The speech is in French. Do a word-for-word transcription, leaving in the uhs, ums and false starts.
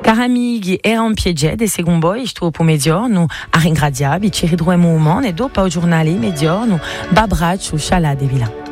Caramighi era un piegge de segun boi sto po mediorno a ringraziabi ci ridruemo umane dopo il giornale mediorno babraccio sciala de vila.